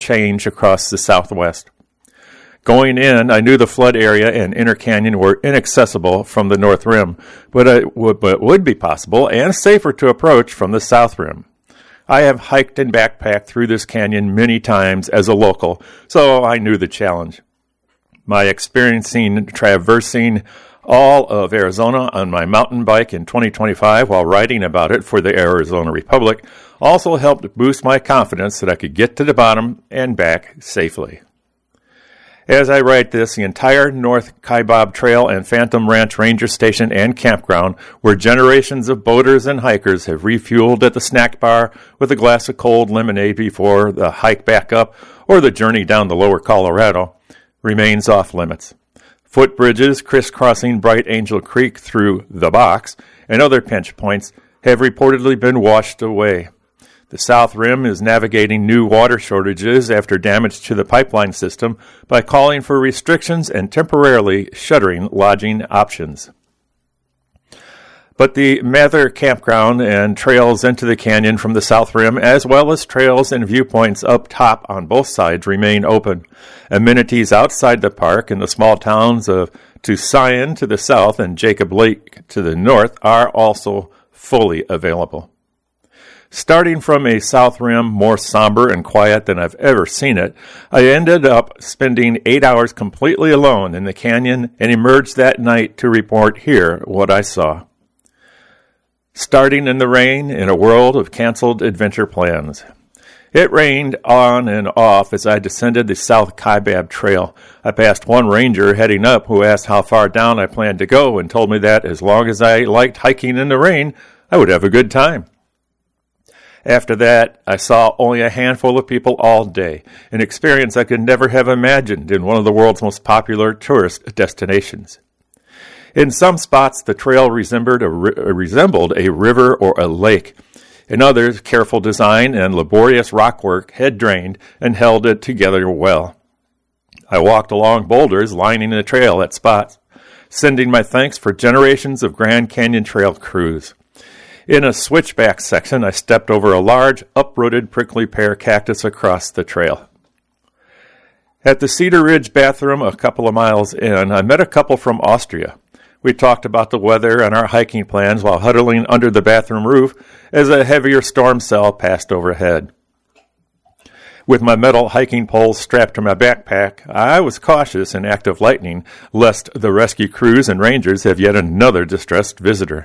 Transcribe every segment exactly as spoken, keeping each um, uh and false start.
change across the southwest. Going in, I knew the flood area and Inner Canyon were inaccessible from the north rim, but it would, but it would be possible and safer to approach from the south rim. I have hiked and backpacked through this canyon many times as a local, so I knew the challenge. My experiencing traversing all of Arizona on my mountain bike in twenty twenty-five while writing about it for the Arizona Republic also helped boost my confidence that I could get to the bottom and back safely. As I write this, the entire North Kaibab Trail and Phantom Ranch Ranger Station and Campground, where generations of boaters and hikers have refueled at the snack bar with a glass of cold lemonade before the hike back up or the journey down the lower Colorado, remains off limits. Footbridges crisscrossing Bright Angel Creek through the box and other pinch points have reportedly been washed away. The South Rim is navigating new water shortages after damage to the pipeline system by calling for restrictions and temporarily shuttering lodging options. But the Mather Campground and trails into the canyon from the South Rim, as well as trails and viewpoints up top on both sides, remain open. Amenities outside the park in the small towns of Tusayan to the south and Jacob Lake to the north are also fully available. Starting from a South Rim more somber and quiet than I've ever seen it, I ended up spending eight hours completely alone in the canyon and emerged that night to report here what I saw. Starting in the rain in a world of canceled adventure plans. It rained on and off as I descended the South Kaibab Trail. I passed one ranger heading up who asked how far down I planned to go and told me that as long as I liked hiking in the rain, I would have a good time. After that, I saw only a handful of people all day, an experience I could never have imagined in one of the world's most popular tourist destinations. In some spots, the trail resembled a, resembled a river or a lake. In others, careful design and laborious rockwork had drained and held it together well. I walked along boulders lining the trail at spots, sending my thanks for generations of Grand Canyon Trail crews. In a switchback section, I stepped over a large, uprooted prickly pear cactus across the trail. At the Cedar Ridge bathroom a couple of miles in, I met a couple from Austria. We talked about the weather and our hiking plans while huddling under the bathroom roof as a heavier storm cell passed overhead. With my metal hiking poles strapped to my backpack, I was cautious in active lightning, lest the rescue crews and rangers have yet another distressed visitor.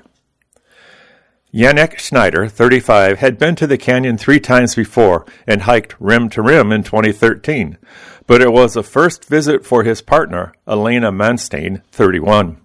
Yannick Schneider, thirty-five, had been to the canyon three times before and hiked rim to rim in twenty thirteen, but it was a first visit for his partner, Elena Manstein, thirty-one.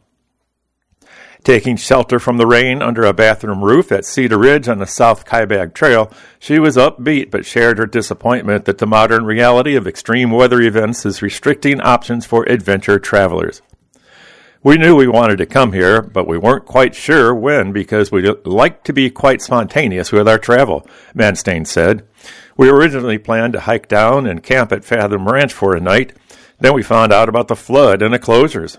Taking shelter from the rain under a bathroom roof at Cedar Ridge on the South Kaibab Trail, she was upbeat but shared her disappointment that the modern reality of extreme weather events is restricting options for adventure travelers. We knew we wanted to come here, but we weren't quite sure when because we like to be quite spontaneous with our travel, Manstein said. We originally planned to hike down and camp at Phantom Ranch for a night. Then we found out about the flood and the closures.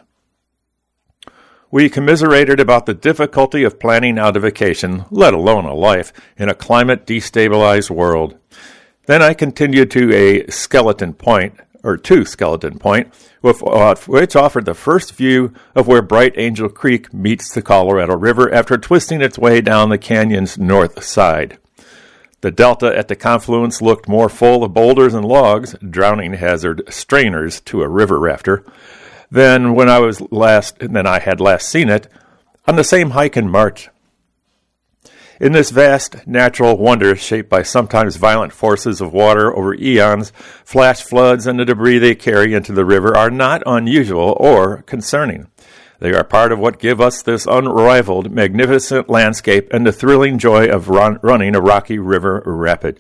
We commiserated about the difficulty of planning out a vacation, let alone a life, in a climate-destabilized world. Then I continued to a skeleton point, or to Skeleton Point, which offered the first view of where Bright Angel Creek meets the Colorado River after twisting its way down the canyon's north side. The delta at the confluence looked more full of boulders and logs, drowning hazard strainers to a river rafter, than when I was last than I had last seen it on the same hike in March. In this vast natural wonder shaped by sometimes violent forces of water over eons, flash floods and the debris they carry into the river are not unusual or concerning. They are part of what give us this unrivaled, magnificent landscape and the thrilling joy of run, running a rocky river rapid.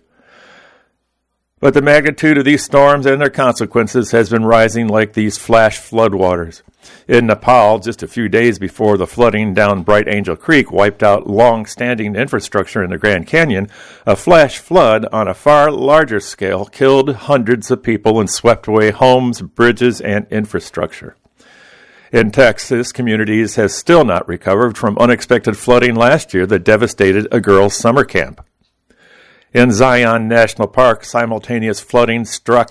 But the magnitude of these storms and their consequences has been rising like these flash floodwaters. In Nepal, just a few days before the flooding down Bright Angel Creek wiped out long-standing infrastructure in the Grand Canyon, a flash flood on a far larger scale killed hundreds of people and swept away homes, bridges, and infrastructure. In Texas, communities have still not recovered from unexpected flooding last year that devastated a girls' summer camp. In Zion National Park, simultaneous flooding struck